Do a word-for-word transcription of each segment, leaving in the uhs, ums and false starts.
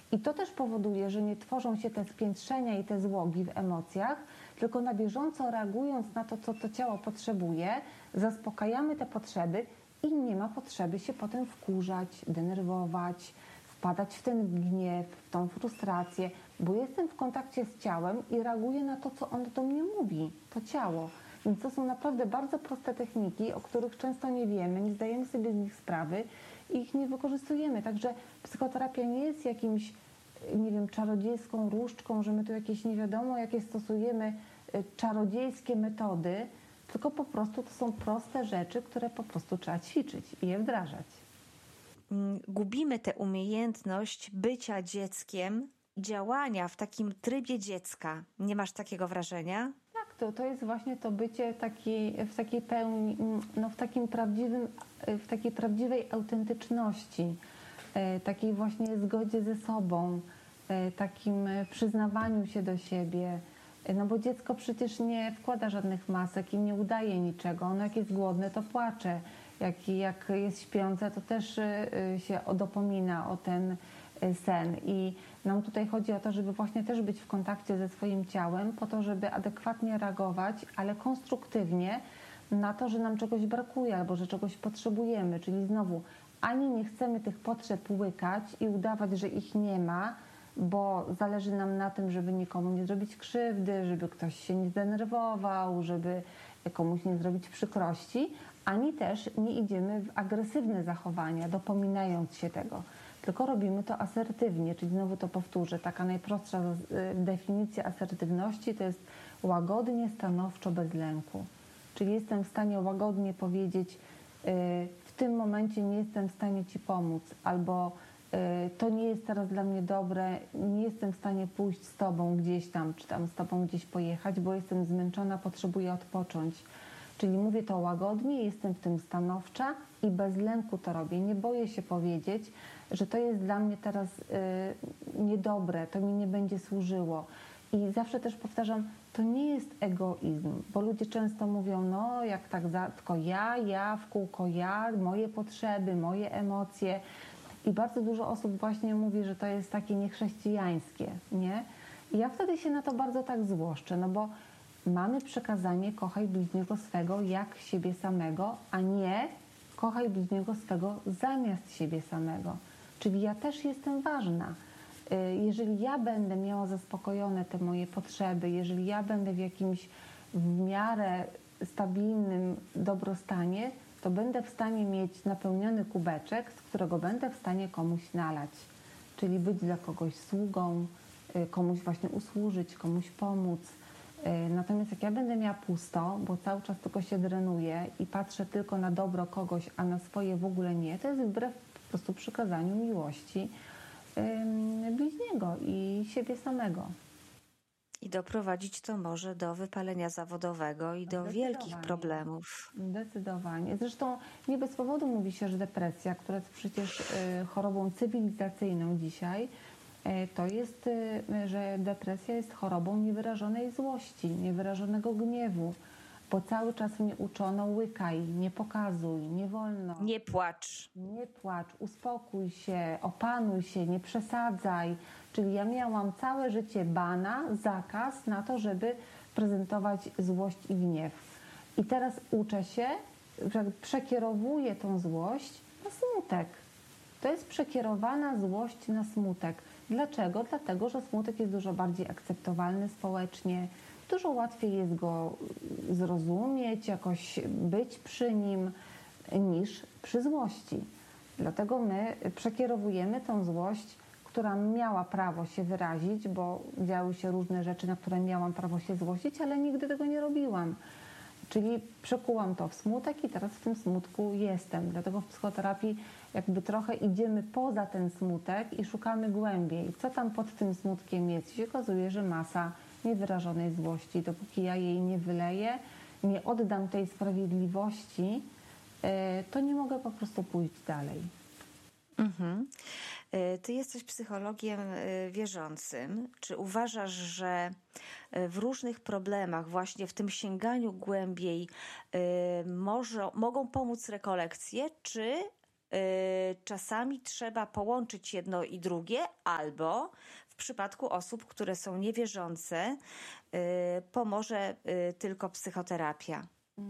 I to też powoduje, że nie tworzą się te spiętrzenia i te złogi w emocjach, tylko na bieżąco reagując na to, co to ciało potrzebuje, zaspokajamy te potrzeby i nie ma potrzeby się potem wkurzać, denerwować, wpadać w ten gniew, w tą frustrację, bo jestem w kontakcie z ciałem i reaguję na to, co ono do mnie mówi, to ciało. Więc to są naprawdę bardzo proste techniki, o których często nie wiemy, nie zdajemy sobie z nich sprawy i ich nie wykorzystujemy. Także psychoterapia nie jest jakimś, nie wiem, czarodziejską różdżką, że my tu jakieś nie wiadomo jakie stosujemy czarodziejskie metody, tylko po prostu to są proste rzeczy, które po prostu trzeba ćwiczyć i je wdrażać. Gubimy tę umiejętność bycia dzieckiem, działania w takim trybie dziecka. Nie masz takiego wrażenia? Tak, to, to jest właśnie to bycie taki, w takiej pełni, no w takim prawdziwym, w takiej prawdziwej autentyczności, takiej właśnie zgodzie ze sobą, takim przyznawaniu się do siebie. No bo dziecko przecież nie wkłada żadnych masek i nie udaje niczego. Ono jak jest głodne, to płacze. Jak, jak jest śpiące, to też się dopomina o ten sen. I nam tutaj chodzi o to, żeby właśnie też być w kontakcie ze swoim ciałem, po to, żeby adekwatnie reagować, ale konstruktywnie na to, że nam czegoś brakuje albo że czegoś potrzebujemy. Czyli znowu, ani nie chcemy tych potrzeb łykać i udawać, że ich nie ma, bo zależy nam na tym, żeby nikomu nie zrobić krzywdy, żeby ktoś się nie zdenerwował, żeby komuś nie zrobić przykrości, ani też nie idziemy w agresywne zachowania, dopominając się tego, tylko robimy to asertywnie, czyli znowu to powtórzę, taka najprostsza definicja asertywności to jest łagodnie, stanowczo, bez lęku. Czyli jestem w stanie łagodnie powiedzieć, w tym momencie nie jestem w stanie Ci pomóc, albo to nie jest teraz dla mnie dobre, nie jestem w stanie pójść z Tobą gdzieś tam, czy tam z Tobą gdzieś pojechać, bo jestem zmęczona, potrzebuję odpocząć. Czyli mówię to łagodnie, jestem w tym stanowcza i bez lęku to robię. Nie boję się powiedzieć, że to jest dla mnie teraz y, niedobre, to mi nie będzie służyło. I zawsze też powtarzam, to nie jest egoizm, bo ludzie często mówią, no jak tak, za, tylko ja, ja, w kółko ja, moje potrzeby, moje emocje. I bardzo dużo osób właśnie mówi, że to jest takie niechrześcijańskie, nie? I ja wtedy się na to bardzo tak złoszczę, no bo mamy przekazanie kochaj bliźniego swego jak siebie samego, a nie kochaj bliźniego swego zamiast siebie samego. Czyli ja też jestem ważna. Jeżeli ja będę miała zaspokojone te moje potrzeby, jeżeli ja będę w jakimś w miarę stabilnym dobrostanie, to będę w stanie mieć napełniony kubeczek, z którego będę w stanie komuś nalać. Czyli być dla kogoś sługą, komuś właśnie usłużyć, komuś pomóc. Natomiast jak ja będę miała pusto, bo cały czas tylko się drenuję i patrzę tylko na dobro kogoś, a na swoje w ogóle nie, to jest wbrew po prostu przykazaniu miłości yy, bliźniego i siebie samego. I doprowadzić to może do wypalenia zawodowego i do wielkich problemów. Zdecydowanie. Zresztą nie bez powodu mówi się, że depresja, która jest przecież chorobą cywilizacyjną dzisiaj, to jest, że depresja jest chorobą niewyrażonej złości, niewyrażonego gniewu, bo cały czas mnie uczono łykaj, nie pokazuj, nie wolno. Nie płacz. Nie płacz, uspokój się, opanuj się, nie przesadzaj. Czyli ja miałam całe życie bana, zakaz na to, żeby prezentować złość i gniew. I teraz uczę się, że przekierowuję tą złość na smutek. To jest przekierowana złość na smutek. Dlaczego? Dlatego, że smutek jest dużo bardziej akceptowalny społecznie, dużo łatwiej jest go zrozumieć, jakoś być przy nim niż przy złości. Dlatego my przekierowujemy tą złość, która miała prawo się wyrazić, bo działy się różne rzeczy, na które miałam prawo się złościć, ale nigdy tego nie robiłam. Czyli przekułam to w smutek i teraz w tym smutku jestem. Dlatego w psychoterapii jakby trochę idziemy poza ten smutek i szukamy głębiej. Co tam pod tym smutkiem jest? I się okazuje, że masa niewyrażonej złości. Dopóki ja jej nie wyleję, nie oddam tej sprawiedliwości, to nie mogę po prostu pójść dalej. Mhm. Ty jesteś psychologiem wierzącym. Czy uważasz, że w różnych problemach, właśnie w tym sięganiu głębiej, może, mogą pomóc rekolekcje, czy czasami trzeba połączyć jedno i drugie, albo w przypadku osób, które są niewierzące, pomoże tylko psychoterapia.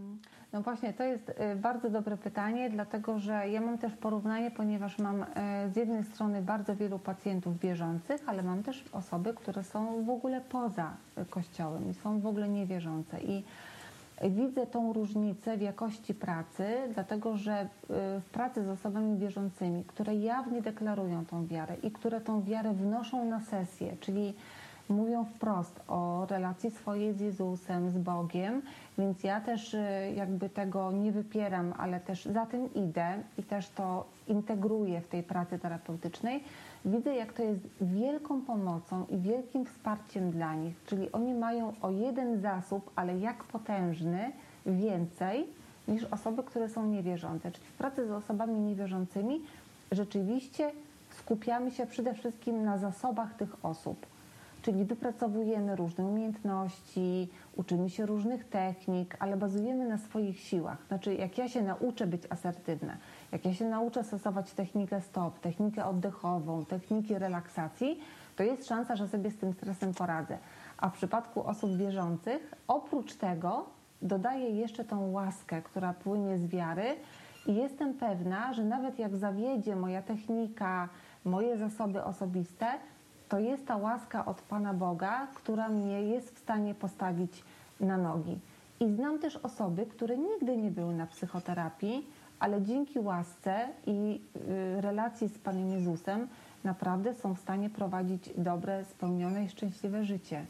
No właśnie, to jest bardzo dobre pytanie, dlatego że ja mam też porównanie, ponieważ mam z jednej strony bardzo wielu pacjentów wierzących, ale mam też osoby, które są w ogóle poza Kościołem i są w ogóle niewierzące. I widzę tą różnicę w jakości pracy, dlatego że w pracy z osobami wierzącymi, które jawnie deklarują tą wiarę i które tą wiarę wnoszą na sesję, czyli mówią wprost o relacji swojej z Jezusem, z Bogiem, więc ja też jakby tego nie wypieram, ale też za tym idę i też to integruję w tej pracy terapeutycznej. Widzę, jak to jest wielką pomocą i wielkim wsparciem dla nich, czyli oni mają o jeden zasób, ale jak potężny, więcej niż osoby, które są niewierzące. Czyli w pracy z osobami niewierzącymi rzeczywiście skupiamy się przede wszystkim na zasobach tych osób. Czyli wypracowujemy różne umiejętności, uczymy się różnych technik, ale bazujemy na swoich siłach. Znaczy, jak ja się nauczę być asertywna, jak ja się nauczę stosować technikę stop, technikę oddechową, techniki relaksacji, to jest szansa, że sobie z tym stresem poradzę. A w przypadku osób wierzących, oprócz tego dodaję jeszcze tą łaskę, która płynie z wiary i jestem pewna, że nawet jak zawiedzie moja technika, moje zasoby osobiste, to jest ta łaska od Pana Boga, która mnie jest w stanie postawić na nogi. I znam też osoby, które nigdy nie były na psychoterapii, ale dzięki łasce i relacji z Panem Jezusem naprawdę są w stanie prowadzić dobre, spełnione i szczęśliwe życie.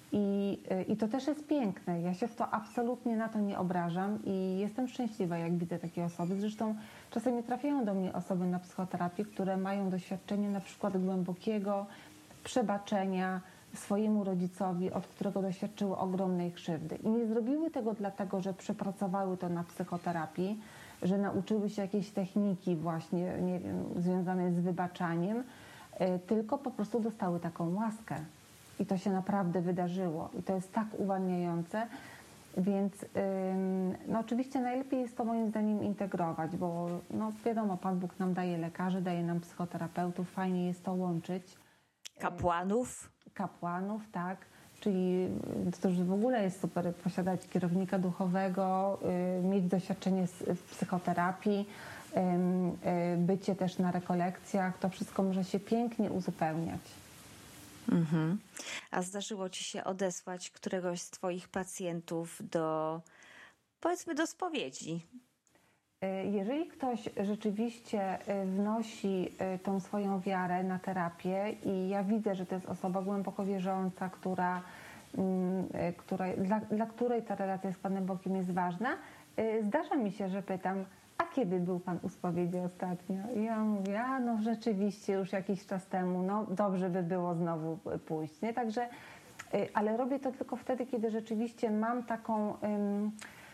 I, I to też jest piękne. Ja się w to absolutnie na to nie obrażam i jestem szczęśliwa, jak widzę takie osoby. Zresztą czasami trafiają do mnie osoby na psychoterapię, które mają doświadczenie na przykład głębokiego przebaczenia swojemu rodzicowi, od którego doświadczyły ogromnej krzywdy. I nie zrobiły tego dlatego, że przepracowały to na psychoterapii, że nauczyły się jakiejś techniki właśnie, nie wiem, związanej z wybaczaniem, tylko po prostu dostały taką łaskę. I to się naprawdę wydarzyło. I to jest tak uwalniające. Więc no oczywiście najlepiej jest to moim zdaniem integrować, bo no wiadomo, Pan Bóg nam daje lekarzy, daje nam psychoterapeutów, fajnie jest to łączyć. Kapłanów? Kapłanów, tak. Czyli to już w ogóle jest super posiadać kierownika duchowego, mieć doświadczenie w psychoterapii, bycie też na rekolekcjach. To wszystko może się pięknie uzupełniać. Mhm. A zdarzyło ci się odesłać któregoś z twoich pacjentów do, powiedzmy, do spowiedzi? Jeżeli ktoś rzeczywiście wnosi tą swoją wiarę na terapię i ja widzę, że to jest osoba głęboko wierząca, która, która, dla, dla której ta relacja z Panem Bogiem jest ważna, zdarza mi się, że pytam, a kiedy był Pan u spowiedzi ostatnio? I ja mówię, a no rzeczywiście już jakiś czas temu, no dobrze by było znowu pójść. Nie? Także, ale robię to tylko wtedy, kiedy rzeczywiście mam taką... Um,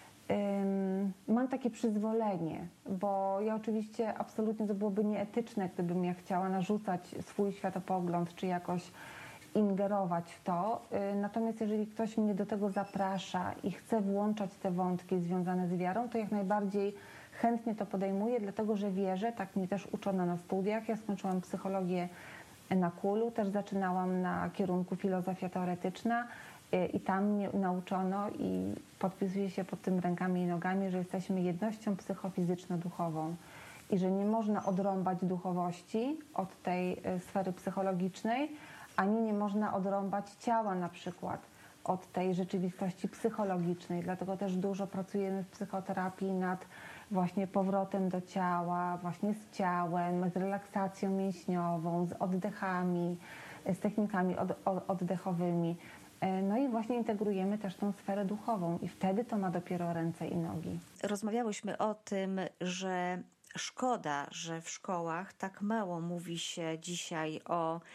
Mam takie przyzwolenie, bo ja oczywiście absolutnie to byłoby nieetyczne, gdybym ja chciała narzucać swój światopogląd czy jakoś ingerować w to. Natomiast jeżeli ktoś mnie do tego zaprasza i chce włączać te wątki związane z wiarą, to jak najbardziej chętnie to podejmuję, dlatego że wierzę, tak mnie też uczono na studiach. Ja skończyłam psychologię na Kulu, też zaczynałam na kierunku filozofia teoretyczna. I tam mnie nauczono i podpisuję się pod tym rękami i nogami, że jesteśmy jednością psychofizyczno-duchową i że nie można odrąbać duchowości od tej sfery psychologicznej, ani nie można odrąbać ciała na przykład od tej rzeczywistości psychologicznej. Dlatego też dużo pracujemy w psychoterapii nad właśnie powrotem do ciała, właśnie z ciałem, z relaksacją mięśniową, z oddechami, z technikami od, oddechowymi. No i właśnie integrujemy też tą sferę duchową i wtedy to ma dopiero ręce i nogi. Rozmawiałyśmy o tym, że szkoda, że w szkołach tak mało mówi się dzisiaj o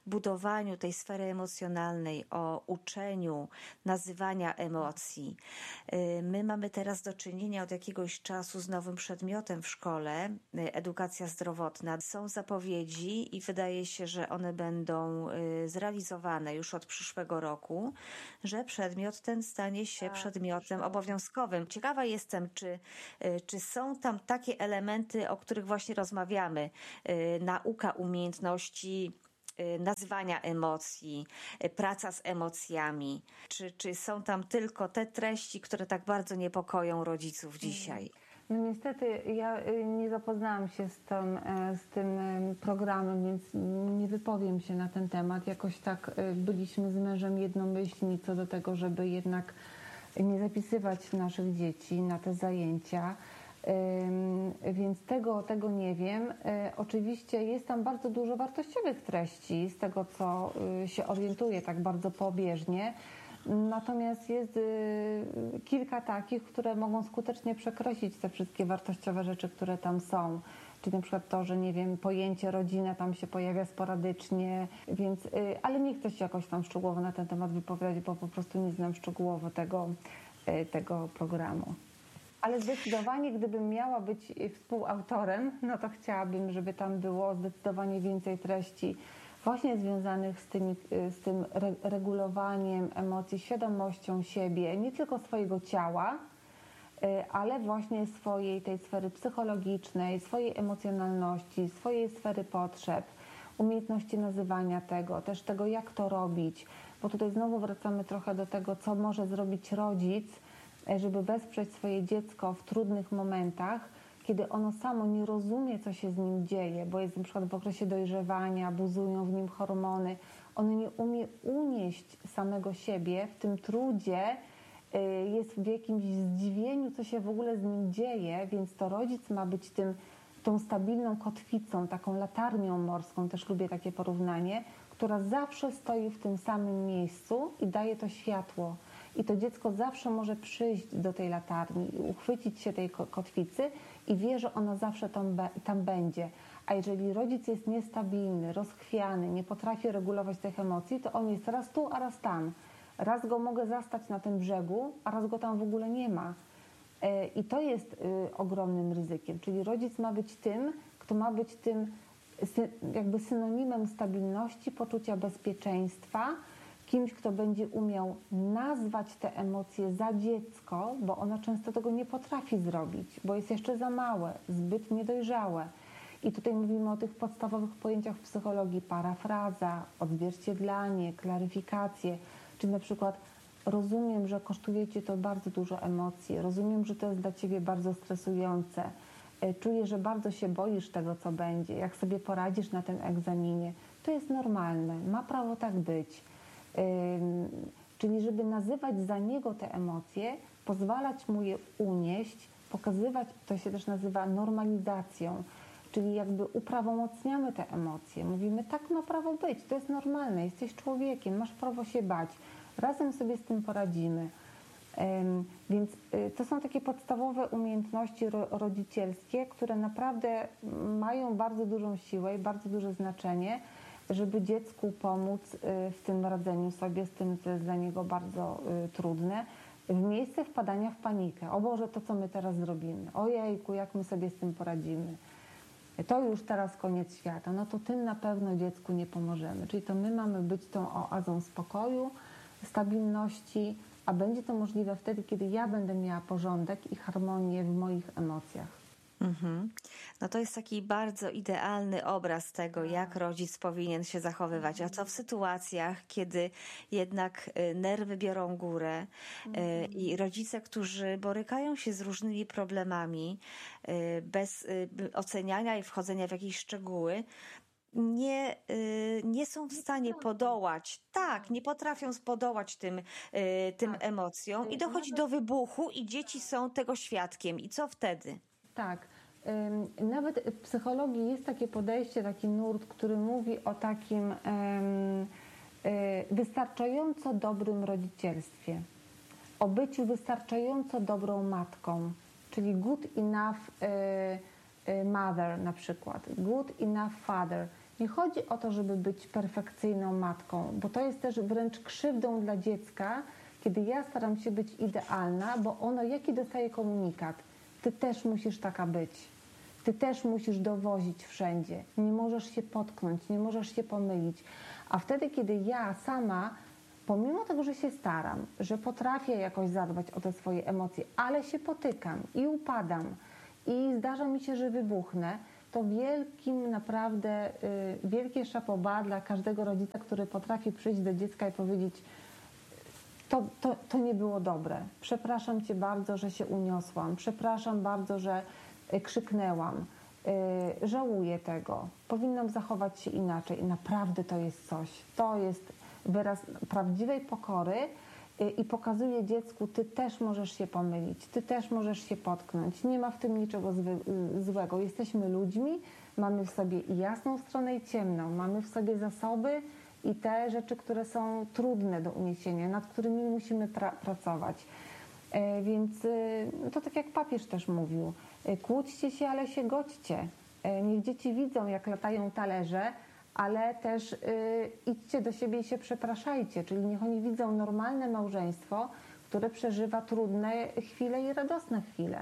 budowaniu tej sfery emocjonalnej, o uczeniu nazywania emocji. My mamy teraz do czynienia od jakiegoś czasu z nowym przedmiotem w szkole, edukacja zdrowotna. Są zapowiedzi i wydaje się, że one będą zrealizowane już od przyszłego roku, że przedmiot ten stanie się Tak, przedmiotem tak. obowiązkowym. Ciekawa jestem, czy, czy są tam takie elementy, o których właśnie rozmawiamy. Nauka umiejętności nazywania emocji, praca z emocjami. Czy, czy są tam tylko te treści, które tak bardzo niepokoją rodziców dzisiaj? No niestety ja nie zapoznałam się z tym, z tym programem, więc nie wypowiem się na ten temat. Jakoś tak byliśmy z mężem jednomyślni co do tego, żeby jednak nie zapisywać naszych dzieci na te zajęcia. Więc tego, tego nie wiem. Oczywiście jest tam bardzo dużo wartościowych treści, z tego co się orientuję tak bardzo pobieżnie. Natomiast jest kilka takich, które mogą skutecznie przekreślić te wszystkie wartościowe rzeczy, które tam są. Czyli na przykład to, że nie wiem, pojęcie rodzina tam się pojawia sporadycznie, więc, ale nie chcę się jakoś tam szczegółowo na ten temat wypowiadać, bo po prostu nie znam szczegółowo tego, tego programu. Ale zdecydowanie, gdybym miała być współautorem, no to chciałabym, żeby tam było zdecydowanie więcej treści właśnie związanych z, tymi, z tym regulowaniem emocji, świadomością siebie, nie tylko swojego ciała, ale właśnie swojej tej sfery psychologicznej, swojej emocjonalności, swojej sfery potrzeb, umiejętności nazywania tego, też tego, jak to robić, bo tutaj znowu wracamy trochę do tego, co może zrobić rodzic, żeby wesprzeć swoje dziecko w trudnych momentach, kiedy ono samo nie rozumie, co się z nim dzieje, bo jest na przykład w okresie dojrzewania, buzują w nim hormony. Ono nie umie unieść samego siebie w tym trudzie, jest w jakimś zdziwieniu, co się w ogóle z nim dzieje, więc to rodzic ma być tym, tą stabilną kotwicą, taką latarnią morską, też lubię takie porównanie, która zawsze stoi w tym samym miejscu i daje to światło. I to dziecko zawsze może przyjść do tej latarni i uchwycić się tej kotwicy i wie, że ona zawsze tam, tam będzie. A jeżeli rodzic jest niestabilny, rozchwiany, nie potrafi regulować tych emocji, to on jest raz tu, a raz tam. Raz go mogę zastać na tym brzegu, a raz go tam w ogóle nie ma. I to jest ogromnym ryzykiem. Czyli rodzic ma być tym, kto ma być tym jakby synonimem stabilności, poczucia bezpieczeństwa, kimś, kto będzie umiał nazwać te emocje za dziecko, bo ono często tego nie potrafi zrobić, bo jest jeszcze za małe, zbyt niedojrzałe. I tutaj mówimy o tych podstawowych pojęciach w psychologii: parafraza, odzwierciedlanie, klaryfikacje, czyli na przykład rozumiem, że kosztuje Cię to bardzo dużo emocji, rozumiem, że to jest dla Ciebie bardzo stresujące, czuję, że bardzo się boisz tego, co będzie, jak sobie poradzisz na tym egzaminie. To jest normalne, ma prawo tak być. Czyli żeby nazywać za niego te emocje, pozwalać mu je unieść, pokazywać, to się też nazywa normalizacją, czyli jakby uprawomocniamy te emocje. Mówimy, tak ma prawo być, to jest normalne, jesteś człowiekiem, masz prawo się bać, razem sobie z tym poradzimy. Więc to są takie podstawowe umiejętności rodzicielskie, które naprawdę mają bardzo dużą siłę i bardzo duże znaczenie, żeby dziecku pomóc w tym radzeniu sobie z tym, co jest dla niego bardzo trudne, w miejsce wpadania w panikę. O Boże, to co my teraz zrobimy? Ojejku, jak my sobie z tym poradzimy? To już teraz koniec świata. No to tym na pewno dziecku nie pomożemy. Czyli to my mamy być tą oazą spokoju, stabilności, a będzie to możliwe wtedy, kiedy ja będę miała porządek i harmonię w moich emocjach. Mhm. No to jest taki bardzo idealny obraz tego, jak rodzic powinien się zachowywać. A co w sytuacjach, kiedy jednak nerwy biorą górę i rodzice, którzy borykają się z różnymi problemami, bez oceniania i wchodzenia w jakieś szczegóły, nie, nie są w stanie podołać, tak, nie potrafią podołać tym, tym emocjom i dochodzi do wybuchu i dzieci są tego świadkiem. I co wtedy? Tak. Nawet w psychologii jest takie podejście, taki nurt, który mówi o takim wystarczająco dobrym rodzicielstwie, o byciu wystarczająco dobrą matką, czyli good enough mother na przykład, good enough father, Nie chodzi o to, żeby być perfekcyjną matką, bo to jest też wręcz krzywdą dla dziecka, kiedy ja staram się być idealna, bo ono jaki dostaje komunikat? Ty też musisz taka być. Ty też musisz dowozić wszędzie. Nie możesz się potknąć, nie możesz się pomylić. A wtedy, kiedy ja sama, pomimo tego, że się staram, że potrafię jakoś zadbać o te swoje emocje, ale się potykam i upadam i zdarza mi się, że wybuchnę, to wielkim naprawdę, y, wielkie chapeau bas dla każdego rodzica, który potrafi przyjść do dziecka i powiedzieć: to, to, to nie było dobre. Przepraszam cię bardzo, że się uniosłam. Przepraszam bardzo, że y, krzyknęłam. Y, żałuję tego. Powinnam zachować się inaczej. I naprawdę to jest coś. To jest wyraz prawdziwej pokory y, i pokazuje dziecku: ty też możesz się pomylić, ty też możesz się potknąć. Nie ma w tym niczego zły, y, złego. Jesteśmy ludźmi, mamy w sobie i jasną stronę, i ciemną. Mamy w sobie zasoby i te rzeczy, które są trudne do uniesienia, nad którymi musimy pra pracować. E, więc y, to tak jak papież też mówił: y, kłóćcie się, ale się godźcie. E, niech dzieci widzą, jak latają talerze, ale też y, idźcie do siebie i się przepraszajcie. Czyli niech oni widzą normalne małżeństwo, które przeżywa trudne chwile i radosne chwile.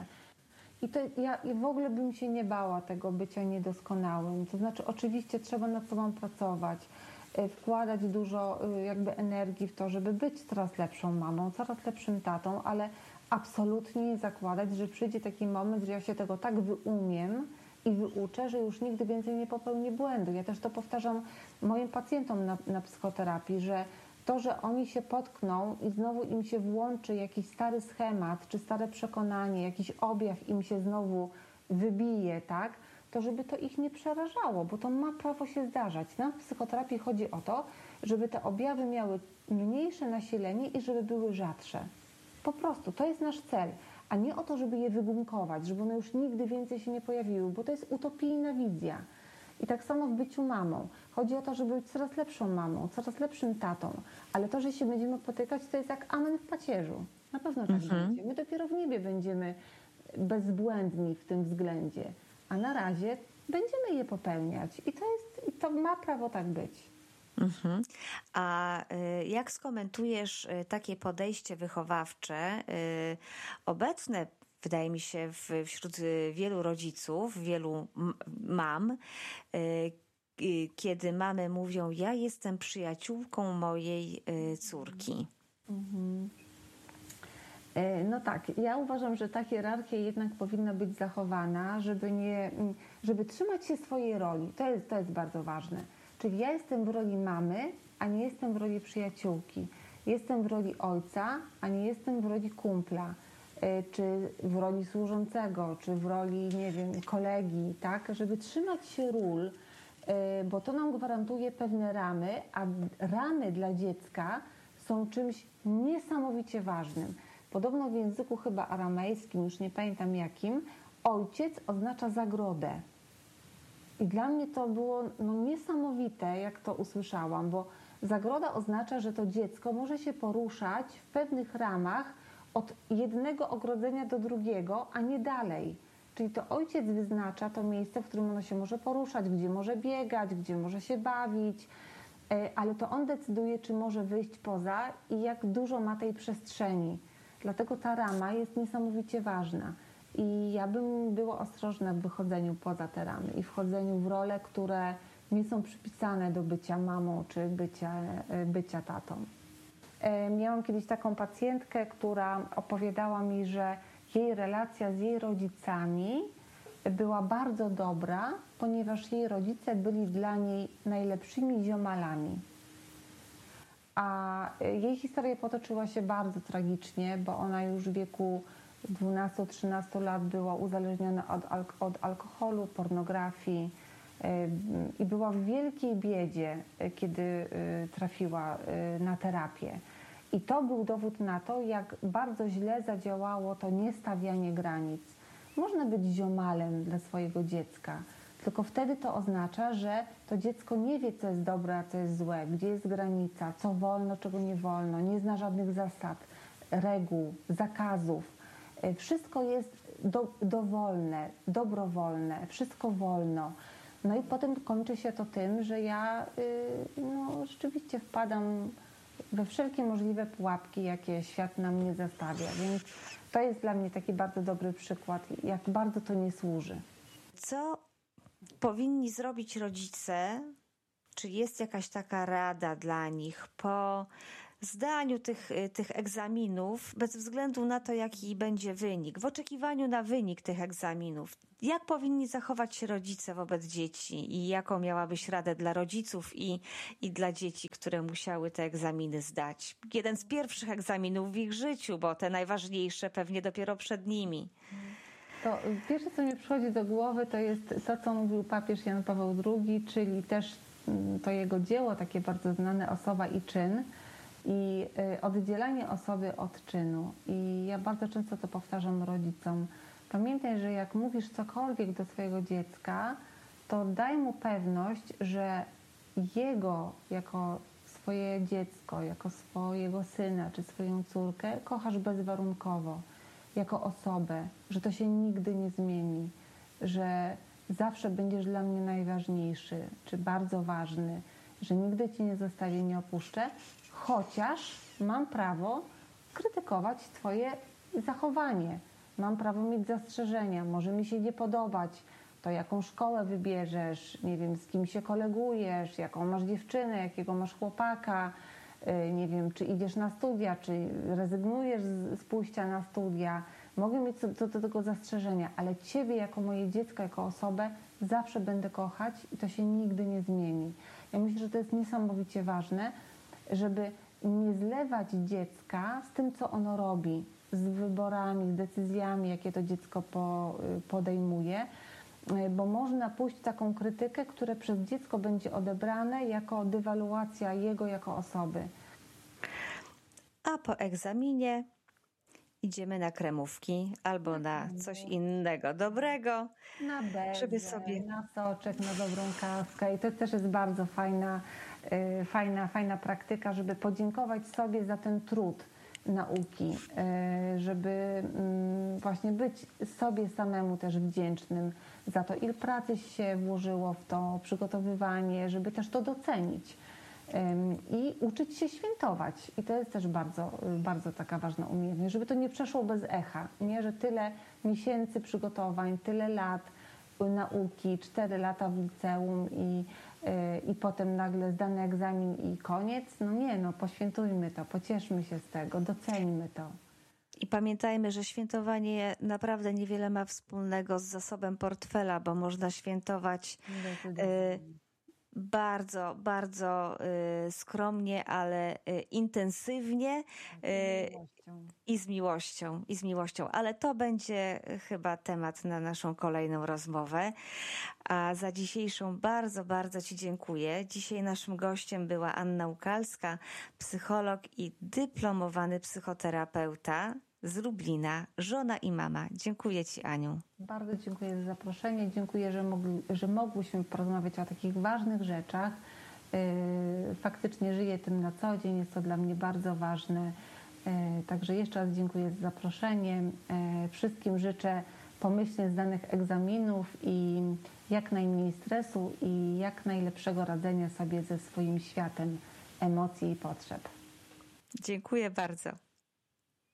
I to ja i w ogóle bym się nie bała tego bycia niedoskonałym. To znaczy, oczywiście trzeba nad sobą pracować, wkładać dużo jakby energii w to, żeby być coraz lepszą mamą, coraz lepszym tatą, ale absolutnie nie zakładać, że przyjdzie taki moment, że ja się tego tak wyumiem i wyuczę, że już nigdy więcej nie popełnię błędu. Ja też to powtarzam moim pacjentom na, na psychoterapii, że to, że oni się potkną i znowu im się włączy jakiś stary schemat, czy stare przekonanie, jakiś objaw im się znowu wybije, tak, to żeby to ich nie przerażało, bo to ma prawo się zdarzać. Nam w psychoterapii chodzi o to, żeby te objawy miały mniejsze nasilenie i żeby były rzadsze. Po prostu, to jest nasz cel, a nie o to, żeby je wygumkować, żeby one już nigdy więcej się nie pojawiły, bo to jest utopijna wizja. I tak samo w byciu mamą. Chodzi o to, żeby być coraz lepszą mamą, coraz lepszym tatą, ale to, że się będziemy potykać, to jest jak amen w pacierzu. Na pewno tak Mhm. będzie. My dopiero w niebie będziemy bezbłędni w tym względzie, a na razie będziemy je popełniać i to jest, i to ma prawo tak być. Mhm. A y, jak skomentujesz y, takie podejście wychowawcze, y, obecne, wydaje mi się, w, wśród y, wielu rodziców, wielu m- mam, y, y, kiedy mamy mówią: ja jestem przyjaciółką mojej y, córki. E, No tak, ja uważam, że ta hierarchia jednak powinna być zachowana, żeby, nie, żeby trzymać się swojej roli. To jest, to jest bardzo ważne. Czyli ja jestem w roli mamy, a nie jestem w roli przyjaciółki. Jestem w roli ojca, a nie jestem w roli kumpla, e, czy w roli służącego, czy w roli, nie wiem, kolegi, tak? Żeby trzymać się ról, e, bo to nam gwarantuje pewne ramy, a ramy dla dziecka są czymś niesamowicie ważnym. Podobno w języku chyba aramejskim, już nie pamiętam jakim, ojciec oznacza zagrodę. I dla mnie to było no, niesamowite, jak to usłyszałam, bo zagroda oznacza, że to dziecko może się poruszać w pewnych ramach od jednego ogrodzenia do drugiego, a nie dalej. Czyli to ojciec wyznacza to miejsce, w którym ono się może poruszać, gdzie może biegać, gdzie może się bawić, ale to on decyduje, czy może wyjść poza i jak dużo ma tej przestrzeni. Dlatego ta rama jest niesamowicie ważna. I ja bym była ostrożna w wychodzeniu poza te ramy i wchodzeniu w role, które nie są przypisane do bycia mamą czy bycia, bycia tatą. Miałam kiedyś taką pacjentkę, która opowiadała mi, że jej relacja z jej rodzicami była bardzo dobra, ponieważ jej rodzice byli dla niej najlepszymi ziomalami. A jej historia potoczyła się bardzo tragicznie, bo ona już w wieku dwunastu trzynastu lat była uzależniona od, alk od alkoholu, pornografii yy, i była w wielkiej biedzie, kiedy yy, trafiła yy, na terapię. I to był dowód na to, jak bardzo źle zadziałało to niestawianie granic. Można być ziomalem dla swojego dziecka, tylko wtedy to oznacza, że to dziecko nie wie, co jest dobre, a co jest złe, gdzie jest granica, co wolno, czego nie wolno, nie zna żadnych zasad, reguł, zakazów. Wszystko jest do, dowolne, dobrowolne, wszystko wolno. No i potem kończy się to tym, że ja y, no, rzeczywiście wpadam we wszelkie możliwe pułapki, jakie świat na mnie zastawia. Więc to jest dla mnie taki bardzo dobry przykład, jak bardzo to nie służy. Co powinni zrobić rodzice? Czy jest jakaś taka rada dla nich po zdaniu tych, tych egzaminów, bez względu na to, jaki będzie wynik, w oczekiwaniu na wynik tych egzaminów? Jak powinni zachować się rodzice wobec dzieci i jaką miałabyś radę dla rodziców i, i dla dzieci, które musiały te egzaminy zdać? Jeden z pierwszych egzaminów w ich życiu, bo te najważniejsze pewnie dopiero przed nimi. To pierwsze, co mi przychodzi do głowy, to jest to, co mówił papież Jan Paweł drugi, czyli też to jego dzieło, takie bardzo znane, Osoba i czyn, i oddzielanie osoby od czynu. I ja bardzo często to powtarzam rodzicom. Pamiętaj, że jak mówisz cokolwiek do swojego dziecka, to daj mu pewność, że jego jako swoje dziecko, jako swojego syna czy swoją córkę kochasz bezwarunkowo, jako osobę, że to się nigdy nie zmieni, że zawsze będziesz dla mnie najważniejszy, czy bardzo ważny, że nigdy Cię nie zostawię, nie opuszczę, chociaż mam prawo krytykować Twoje zachowanie. Mam prawo mieć zastrzeżenia, może mi się nie podobać to, jaką szkołę wybierzesz, nie wiem, z kim się kolegujesz, jaką masz dziewczynę, jakiego masz chłopaka, nie wiem, czy idziesz na studia, czy rezygnujesz z pójścia na studia. Mogę mieć co do tego zastrzeżenia, ale Ciebie jako moje dziecko, jako osobę zawsze będę kochać i to się nigdy nie zmieni. Ja myślę, że to jest niesamowicie ważne, żeby nie zlewać dziecka z tym, co ono robi, z wyborami, z decyzjami, jakie to dziecko po, podejmuje, bo można pójść w taką krytykę, która przez dziecko będzie odebrane jako dewaluacja jego jako osoby. A po egzaminie idziemy na kremówki albo na coś innego dobrego. Na bezę, żeby sobie... na soczek, na dobrą kawkę. I to też jest bardzo fajna, yy, fajna, fajna praktyka, żeby podziękować sobie za ten trud nauki, yy, żeby yy, właśnie być sobie samemu też wdzięcznym za to, ile pracy się włożyło w to przygotowywanie, żeby też to docenić. I uczyć się świętować. I to jest też bardzo, bardzo taka ważna umiejętność, żeby to nie przeszło bez echa, nie? Że tyle miesięcy przygotowań, tyle lat nauki, cztery lata w liceum i, i potem nagle zdany egzamin i koniec. No nie, no poświętujmy to, pocieszmy się z tego, doceńmy to. I pamiętajmy, że świętowanie naprawdę niewiele ma wspólnego z zasobem portfela, bo można świętować y, bardzo, bardzo y, skromnie, ale y, intensywnie y, i z miłością, i z miłością. Ale to będzie chyba temat na naszą kolejną rozmowę. A za dzisiejszą bardzo, bardzo Ci dziękuję. Dzisiaj naszym gościem była Anna Ukalska, psycholog i dyplomowany psychoterapeuta z Lublina, żona i mama. Dziękuję Ci, Aniu. Bardzo dziękuję za zaproszenie. Dziękuję, że, mogli, że mogłyśmy porozmawiać o takich ważnych rzeczach. Yy, faktycznie żyję tym na co dzień. Jest to dla mnie bardzo ważne. Yy, także jeszcze raz dziękuję za zaproszenie. Yy, wszystkim życzę pomyślnie zdanych egzaminów i jak najmniej stresu i jak najlepszego radzenia sobie ze swoim światem emocji i potrzeb. Dziękuję bardzo.